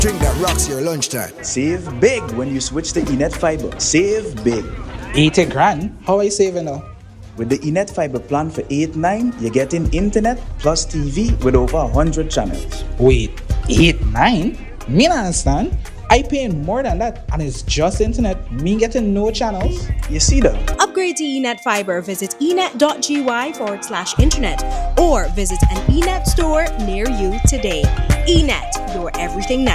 Drink that rocks your lunchtime. Save big when you switch to Enet Fiber. Save big. 80 grand? How are you saving now? With the Enet Fiber plan for 8-9, you're getting internet plus TV with over 100 channels. Wait, 8-9? Me not understand. I paying more than that and it's just internet. Me getting no channels. You see that? Upgrade to Enet Fiber. Visit enet.gy/internet or visit an Enet store near you today. Enet, your everything now.